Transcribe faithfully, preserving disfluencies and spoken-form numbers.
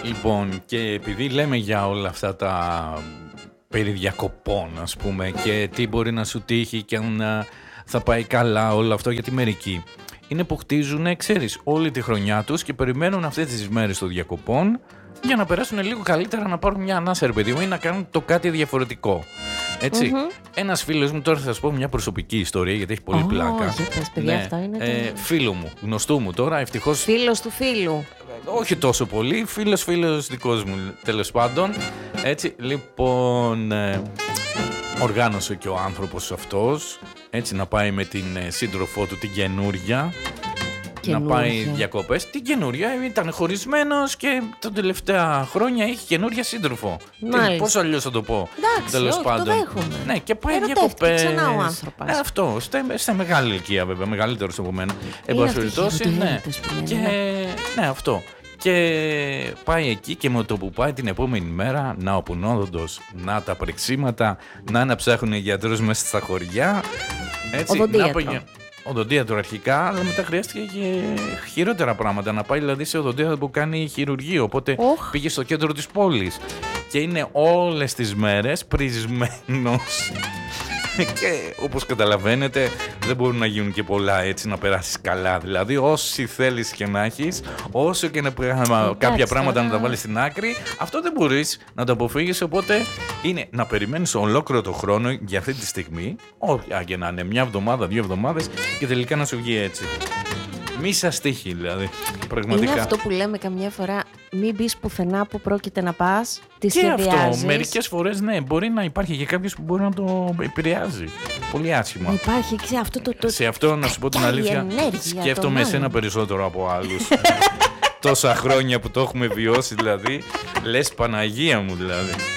Λοιπόν, και επειδή λέμε για όλα αυτά τα περί διακοπών, ας πούμε, και τι μπορεί να σου τύχει και αν θα πάει καλά όλο αυτό, γιατί μερικοί είναι που χτίζουν, ξέρεις, όλη τη χρονιά τους και περιμένουν αυτές τις μέρες των διακοπών για να περάσουν λίγο καλύτερα, να πάρουν μια ανάσα, ρε παιδί μου, ή να κάνουν το κάτι διαφορετικό. Έτσι. Mm-hmm. Ένας φίλος μου, τώρα θα σας πω μια προσωπική ιστορία, γιατί έχει πολύ oh, πλάκα. Όχι, πες, παιδιά, ναι, αυτό είναι. Ε, το... Φίλο μου, γνωστού μου τώρα, ευτυχώς. Φίλος του φίλου. Όχι τόσο πολύ, φίλος φίλος δικός μου, τέλος πάντων. Έτσι, λοιπόν, ε, οργάνωσε και ο άνθρωπος αυτός, έτσι, να πάει με την ε, σύντροφό του, την καινούρια. Να πάει διακοπές. Την καινούρια, ήταν χωρισμένος και τα τελευταία χρόνια έχει καινούρια σύντροφο. Πώς αλλιώς θα το πω. Εντάξει, τέλος όχι, πάντων. Το δέχομαι. Ναι, και πάει διακοπές. Ξανά ο άνθρωπος. Ε, αυτό, σε μεγάλη ηλικία βέβαια, μεγαλύτερος από μένα. Εν πάση περιπτώσει, ναι. Και, ναι, αυτό. Και πάει εκεί και με το που πάει την επόμενη μέρα, να ο πουνόδοντος, να τα πρεξίματα, να να ψάχνουν γιατρούς μέσα στα χωριά. Έτσι, να πάει. Οδοντίατρο αρχικά, αλλά μετά χρειάστηκε και χειρότερα πράγματα. Να πάει δηλαδή σε οδοντίατρο που κάνει χειρουργείο. Οπότε oh. πήγε στο κέντρο της πόλης και είναι όλες τις μέρες πρισμένος. Και όπως καταλαβαίνετε, δεν μπορούν να γίνουν και πολλά έτσι να περάσεις καλά. Δηλαδή, όσοι θέλεις και να έχεις, όσο και να κάποια πράγματα να τα βάλεις στην άκρη, αυτό δεν μπορείς να το αποφύγεις. Οπότε είναι να περιμένεις ολόκληρο το χρόνο για αυτή τη στιγμή, όχι και να είναι μια εβδομάδα, δύο εβδομάδες, και τελικά να σου βγει έτσι. Μη σας τύχει, δηλαδή. Πραγματικά. Είναι αυτό που λέμε καμιά φορά, μην μπεις πουθενά που πρόκειται να πας, τη και σχεδιάζεις. Αυτό, μερικές φορές, ναι, μπορεί να υπάρχει και κάποιος που μπορεί να το επηρεάζει. Πολύ άσχημα. Υπάρχει, ξέρω, αυτό το, το... Σε αυτό, να σου πω την αλήθεια, σκέφτομαι εσένα περισσότερο από άλλους. Τόσα χρόνια που το έχουμε βιώσει, δηλαδή, λες Παναγία μου, δηλαδή.